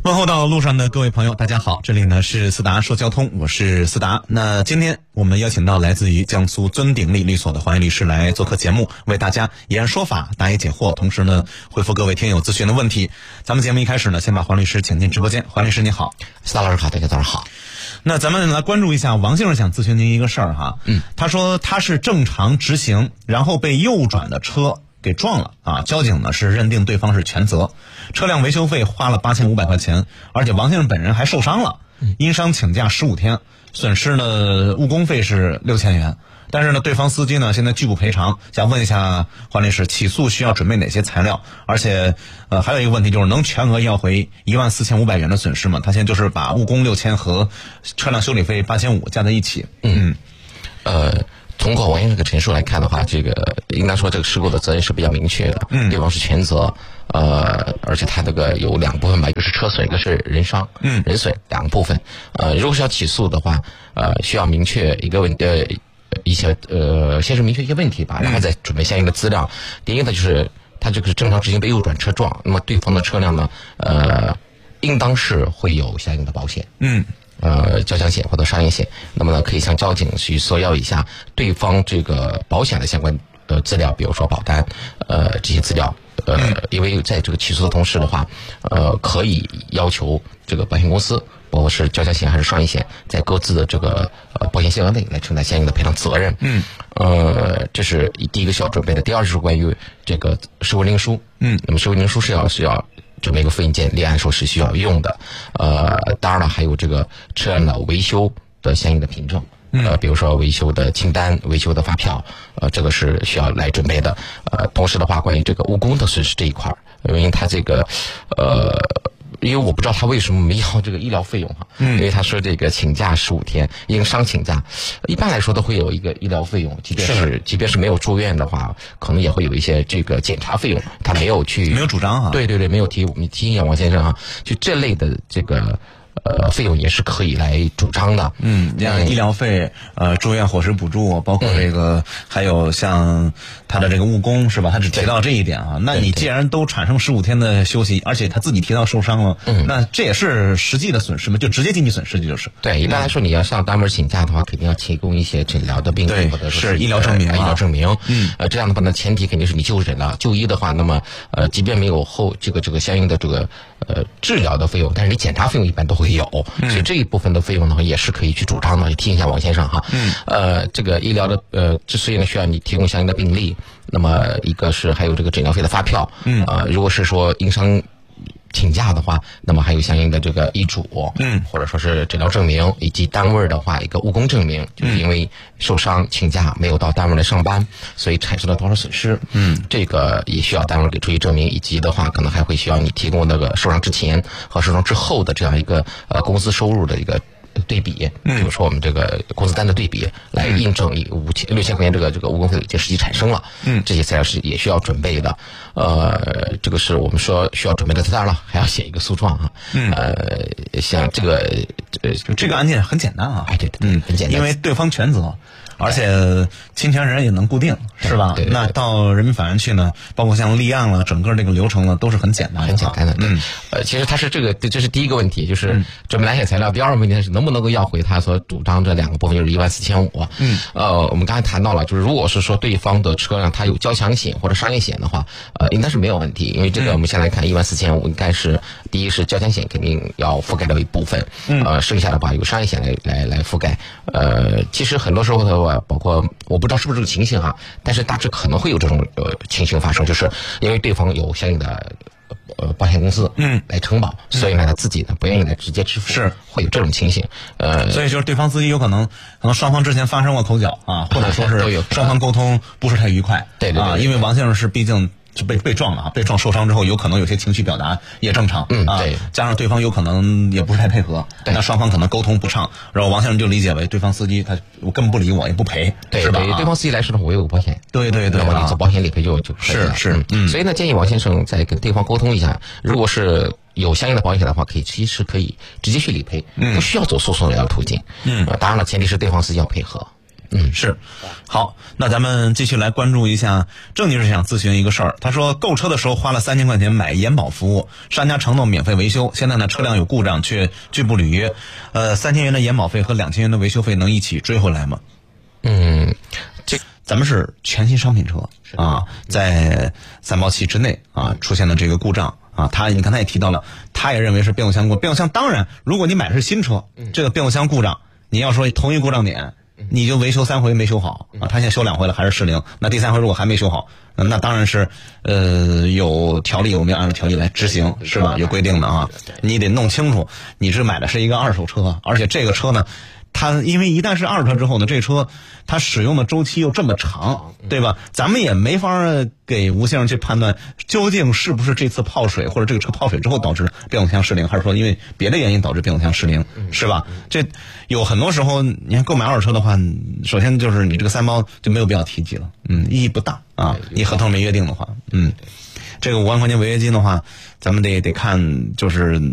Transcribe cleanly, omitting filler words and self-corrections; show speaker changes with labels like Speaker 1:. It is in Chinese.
Speaker 1: 问候到路上的各位朋友，大家好，这里呢是思达说交通，我是思达。那今天我们邀请到来自于江苏尊鼎力律所的黄岩律师来做客节目，为大家言说法，答疑解惑，同时呢回复各位听友咨询的问题。咱们节目一开始呢，先把黄律师请进直播间。黄律师你好。
Speaker 2: 思达老师好，大家早上好。
Speaker 1: 那咱们来关注一下王先生想咨询您一个事儿哈。他说他是正常直行，然后被右转的车给撞了啊！交警呢是认定对方是全责，车辆维修费花了8500块钱，而且王先生本人还受伤了，因伤请假15天，损失呢误工费是6000元。但是呢，对方司机呢现在拒不赔偿，想问一下黄律师，起诉需要准备哪些材料？而且还有一个问题就是能全额要回14500元的损失吗？他现在就是把误工6000和车辆修理费8500加在一起。
Speaker 2: 通过王先生的陈述来看的话，这个应当说这个事故的责任是比较明确的，对方是全责，而且他这个有两部分吧，一个是车损，一个是人伤，人损两个部分。如果是要起诉的话，需要明确一个先是明确一些问题吧，然后再准备相应的资料。第一个呢就是他这个是正常直行被右转车撞，那么对方的车辆呢，应当是会有相应的保险。交强险或者商业险，那么呢，可以向交警去索要一下对方这个保险的相关资料，比如说保单，这些资料。因为在这个起诉的同时的话，可以要求这个保险公司，包括是交强险还是商业险，在各自的这个保险限额内来承担相应的赔偿责任。这是第一个需要准备的。第二就是关于这个事故认定书。那么事故认定书是要准备一个复印件，立案时候是需要用的。当然了，还有这个车辆的维修的相应的凭证，比如说维修的清单、维修的发票，这个是需要来准备的。同时的话，关于这个误工的损失这一块，因为他这个因为我不知道他为什么没要这个医疗费用哈，因为他说这个请假15天，因伤请假，一般来说都会有一个医疗费用，即便是没有住院的话，可能也会有一些这个检查费用，他没有
Speaker 1: 主张哈。
Speaker 2: 对，没有提醒王先生哈，就这类的这个费用也是可以来主张的。
Speaker 1: 像医疗费、住院伙食补助，包括这个，还有像他的这个误工是吧？他只提到这一点啊。那你既然都产生15天的休息，而且他自己提到受伤了，那这也是实际的损失嘛？就直接经济损失就是。
Speaker 2: 对，一般来说你要向单位请假的话，肯定要提供一些诊疗的病历或者
Speaker 1: 是医疗证明。
Speaker 2: 这样的话呢，前提肯定是你就诊了，就医的话，那么即便没有这个相应的这个治疗的费用，但是你检查费用一般都会有，所以这一部分的费用呢也是可以去主张的，也提醒一下王先生哈。这个医疗的之所以呢需要你提供相应的病历，那么一个是还有这个诊疗费的发票，如果是说因伤请假的话，那么还有相应的这个医嘱，或者说是诊疗证明，以及单位的话一个误工证明，就是因为受伤请假没有到单位来上班，所以产生了多少损失，这个也需要单位给出一证明，以及的话可能还会需要你提供那个受伤之前和受伤之后的这样一个工资收入的一个对比，比如说我们这个工资单的对比，来印证6000块钱这个误工费已经实际产生了，这些材料是也需要准备的。这个是我们说需要准备的，当然了，还要写一个诉状啊。像这个
Speaker 1: 案件很简单啊，
Speaker 2: 对，很简单，
Speaker 1: 因为对方全责。而且侵权人也能固定，是吧？
Speaker 2: 对。
Speaker 1: 那到人民法院去呢，包括像立案了，整个这个流程呢都是很简单的。
Speaker 2: 其实它是这是第一个问题，就是准备哪些材料。第二个问题是能不能够要回他所主张这两个部分，就是14500。我们刚才谈到了，就是如果是说对方的车辆它有交强险或者商业险的话，应该是没有问题，因为这个我们先来看14500，应该是第一是交强险肯定要覆盖到一部分，剩下的话由商业险来覆盖。其实很多时候的话，包括我不知道是不是这个情形哈，但是大致可能会有这种情形发生，就是因为对方有相应的保险公司来承保，所以呢他自己呢不愿意来直接支付，
Speaker 1: 是会
Speaker 2: 有这种情形。
Speaker 1: 所以就是对方司机有可能双方之前发生过口角啊，或者说是双方沟通不是太愉快。
Speaker 2: 对，
Speaker 1: 因为王先生是毕竟就被撞了啊，被撞受伤之后有可能有些情绪表达也正常，
Speaker 2: 对，
Speaker 1: 加上对方有可能也不是太配合，那双方可能沟通不畅，然后王先生就理解为对方司机他根本不理我也不赔，是吧？
Speaker 2: 对方司机来说呢，我有保险，
Speaker 1: 对，
Speaker 2: 那么你做保险理赔就可以了。所以呢，建议王先生再跟对方沟通一下，如果是有相应的保险的话，其实可以直接去理赔，不需要走诉讼的途径。当然了，前提是对方司机要配合。
Speaker 1: 是。好，那咱们继续来关注一下，郑女士想咨询一个事儿。她说购车的时候花了3000块钱买延保服务，商家承诺免费维修，现在呢车辆有故障却拒不履约，3000元的延保费和2000元的维修费能一起追回来吗？咱们是全新商品车啊，在3包期之内啊出现了这个故障啊，你刚才也提到了，他也认为是变速箱故障。变速箱当然，如果你买的是新车，这个变速箱故障，你要说同一故障点，你就维修3回没修好啊，他现在修2回了还是失灵，那第3回如果还没修好，那当然是有条例，我们要按照条例来执行，是吧？有规定的啊，你得弄清楚，你是买的是一个二手车，而且这个车呢，它因为一旦是二手车之后呢，这车它使用的周期又这么长，对吧？咱们也没法给吴先生去判断究竟是不是这次泡水或者这个车泡水之后导致变速箱失灵，还是说因为别的原因导致变速箱失灵，是吧？这有很多时候，你看购买二手车的话，首先就是你这个3包就没有必要提及了，意义不大啊。你合同没约定的话，这个5万块钱违约金的话，咱们得看就是。